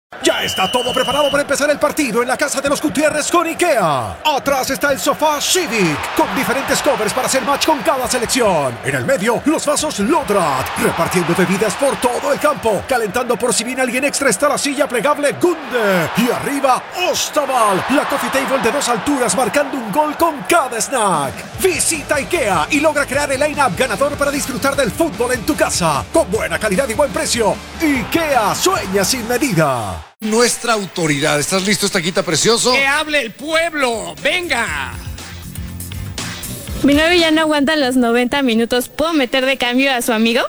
Ya está todo preparado para empezar el partido en la casa de los Gutiérrez con IKEA. Atrás está el sofá Civic, con diferentes covers para hacer match con cada selección. En el medio, los vasos Lodrat, repartiendo bebidas por todo el campo. Calentando por si viene alguien extra está la silla plegable Gunde. Y arriba, Ostaval, la coffee table de 2 alturas marcando un gol con cada snack. Visita IKEA y logra crear el line-up ganador para disfrutar del fútbol en tu casa. Con buena calidad y buen precio. IKEA sueña sin medida. Nuestra autoridad. ¿Estás listo, Estaquita precioso? ¡Que hable el pueblo! ¡Venga! Mi novio ya no aguanta los 90 minutos. ¿Puedo meter de cambio a su amigo?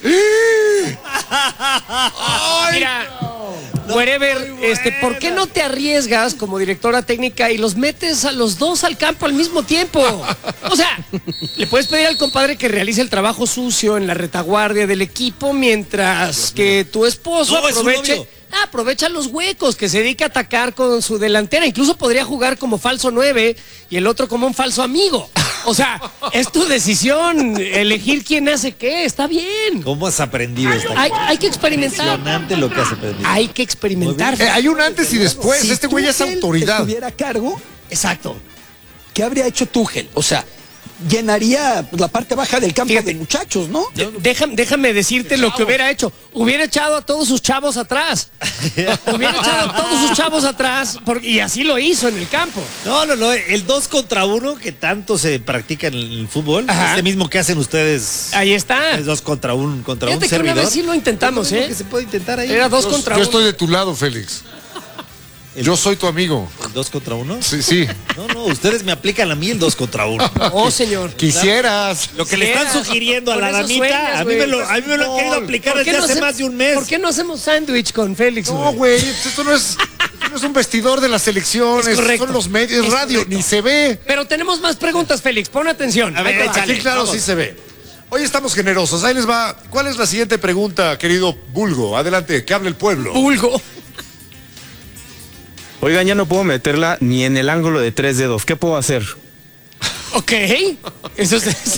Mira, wherever, ¿por qué no te arriesgas como directora técnica y los metes a los dos al campo al mismo tiempo? O sea, le puedes pedir al compadre que realice el trabajo sucio en la retaguardia del equipo mientras que tu esposo aprovecha los huecos, que se dedica a atacar con su delantera. Incluso podría jugar como falso 9 y el otro como un falso amigo. O sea, es tu decisión elegir quién hace qué. Está bien. ¿Cómo has aprendido esto? Hay que experimentar. Impresionante lo que has aprendido. Hay que experimentar. Hay un antes y después. Si este güey es Tuchel autoridad. estuviera a cargo, Exacto. ¿qué habría hecho Tuchel? O sea, llenaría la parte baja del campo de muchachos, ¿no? Déjame decirte lo que hubiera hecho. Hubiera echado a todos sus chavos atrás. Y así lo hizo en el campo. No. El 2 contra 1 que tanto se practica en el fútbol. Ajá. Este mismo que hacen ustedes. Ahí está. Es 2 contra 1 Fíjate un que servidor. una vez sí lo intentamos, Es lo que se puede intentar ahí. Era 2 contra 1. Yo estoy de tu lado, Félix. Yo soy tu amigo. ¿El 2 contra 1? Sí. No, ustedes me aplican a mí el 2 contra 1. Oh, señor. Quisieras. Lo que le están sugiriendo a Con la eso damita, sueñas, a mí me lo güey. han querido aplicar ¿Por qué desde no hace hace- más de un mes. ¿Por qué no hacemos sándwich con Félix, No, güey, esto no es un vestidor de las elecciones. Es correcto. Son los medios, Es radio, correcto. ni se ve. Pero tenemos más preguntas, Félix. Pon atención. A ver, Ahí te va. échale. Aquí claro vamos. sí se ve. Hoy estamos generosos. Ahí les va. ¿Cuál es la siguiente pregunta, querido Bulgo? Adelante, que hable el pueblo. Pulgo. Oigan, ya no puedo meterla ni en el ángulo de 3 dedos. ¿Qué puedo hacer? Ok. Eso es.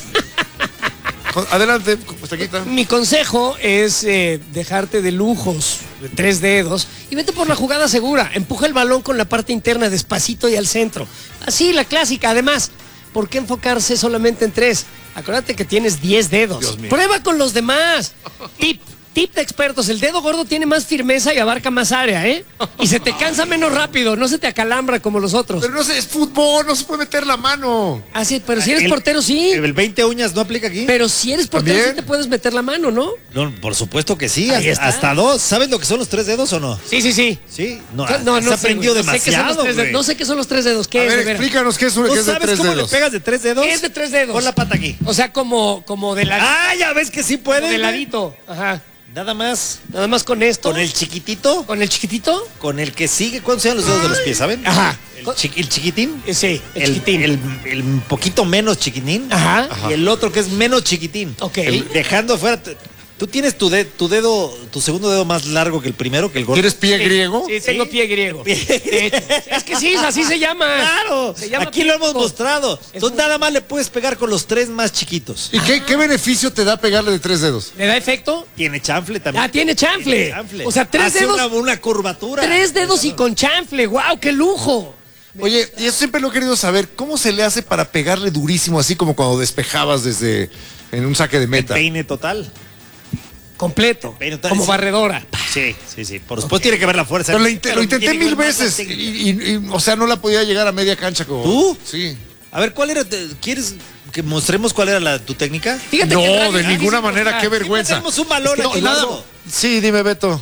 Adelante, Estaquita. Mi consejo es dejarte de lujos, de 3 dedos, y vete por la jugada segura. Empuja el balón con la parte interna despacito y al centro. Así, la clásica. Además, ¿por qué enfocarse solamente en 3? Acuérdate que tienes 10 dedos. Dios mío. Prueba con los demás. Tip de expertos, el dedo gordo tiene más firmeza y abarca más área, ¿eh? Y se te cansa menos rápido, no se te acalambra como los otros. Pero no sé, es fútbol, no se puede meter la mano. Ah, sí, pero si eres portero, sí. El 20 uñas no aplica aquí. Pero si eres portero, ¿También? sí te puedes meter la mano, ¿no? No, por supuesto que sí. Ahí está. Hasta 2. ¿Sabes lo que son los 3 dedos o no? Sí. Sí. No, Se has aprendido güey. No sé qué son los demasiado, 3 dedos. güey. No sé qué son los 3 dedos. ¿Qué A es, ver, de veras? explícanos qué es ¿No que es de sabes 3 cómo dedos. le pegas de 3 dedos? ¿Qué es de 3 dedos? Pon la pata aquí. O sea, como de ladito. Ah, ya ves que sí puedes. Como de güey. ladito. Ajá. Nada más. Nada más con esto. Con el chiquitito. ¿Con el chiquitito? Con el que sigue. ¿Cuántos sean los dedos de los pies, saben? Ajá. El chiquitín. Sí, el chiquitín. El poquito menos chiquitín. Ajá. Y el otro que es menos chiquitín. Ok. Dejando afuera. Tú tienes tu dedo, tu segundo dedo más largo que el primero, que el gordo. ¿Tienes pie griego? Sí, tengo pie griego. De hecho. Es que sí, así se llama. Claro, Se llama aquí lo hemos pico. mostrado. Es Tú un- nada más le puedes pegar con los 3 más chiquitos. ¿Y qué beneficio te da pegarle de 3 dedos? ¿Le da efecto? Tiene chanfle también. Ah, tiene chanfle. O sea, 3 Hace dedos. una curvatura. 3 dedos y con chanfle. ¡Wow! ¡Qué lujo! Oye, y eso siempre lo he querido saber. ¿Cómo se le hace para pegarle durísimo, así como cuando despejabas desde en un saque de El meta? peine total. Completo. Peine total. Como barredora. Sí. Por supuesto tiene que ver la fuerza. Pero lo Pero intenté tiene que 1000 ver más la veces técnica. y, o sea, no la podía llegar a media cancha como... ¿Tú? Sí. A ver, ¿cuál era? ¿Quieres que mostremos cuál era tu técnica? Fíjate No, que en radio- de ninguna sí, manera, o sea, qué vergüenza. Tenemos un balón No, aquí. nada. Gordo. Sí, dime, Beto.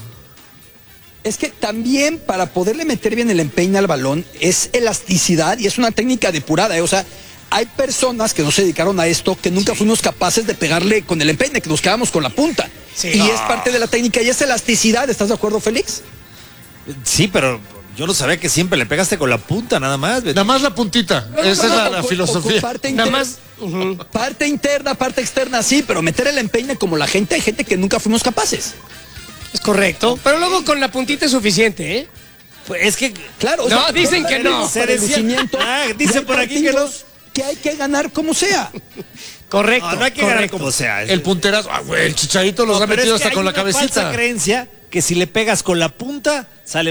Es que también para poderle meter bien el empeine al balón es elasticidad y es una técnica depurada, ¿eh? O sea, hay personas que no se dedicaron a esto que nunca fuimos capaces de pegarle con el empeine, que nos quedamos con la punta. Sí. Y es parte de la técnica y es elasticidad, ¿estás de acuerdo, Félix? Sí, pero yo no sabía que siempre le pegaste con la punta nada más. Nada más la puntita. Esa es la O con filosofía. parte Nada interna, más. parte interna, parte externa, sí, pero meter el empeine como la gente, hay gente que nunca fuimos capaces. Es correcto. Pero luego con la puntita es suficiente, ¿eh? Pues es que Claro. No, dicen que no. Para el lucimiento, Dicen y hay por aquí que no. partidos que hay que ganar como sea. Correcto. no hay que ganar correcto. como sea. El punterazo. Ah, güey, el Chicharito los ha pero metido es que hasta hay con la una falsa cabecita. creencia que si le pegas con la punta sale